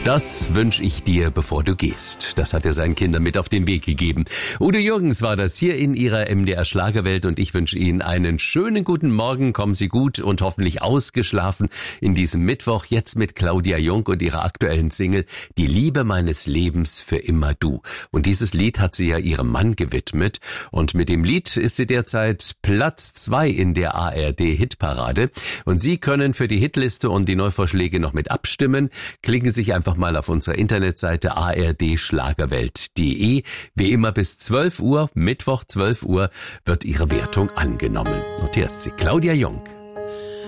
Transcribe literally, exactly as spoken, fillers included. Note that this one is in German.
Das wünsche ich dir, bevor du gehst. Das hat er seinen Kindern mit auf den Weg gegeben. Udo Jürgens war das hier in ihrer M D R Schlagerwelt und ich wünsche Ihnen einen schönen guten Morgen. Kommen Sie gut und hoffentlich ausgeschlafen in diesem Mittwoch. Jetzt mit Claudia Jung und ihrer aktuellen Single Die Liebe meines Lebens für immer du. Und dieses Lied hat sie ja ihrem Mann gewidmet. Und mit dem Lied ist sie derzeit Platz zwei in der A R D-Hitparade. Und Sie können für die Hitliste und die Neuvorschläge noch mit abstimmen. Klicken Sie sich einfach mal auf unserer Internetseite a r d schlagerwelt punkt d e. Wie immer bis zwölf Uhr, Mittwoch zwölf Uhr, wird Ihre Wertung angenommen. Und hier ist sie, Claudia Jung.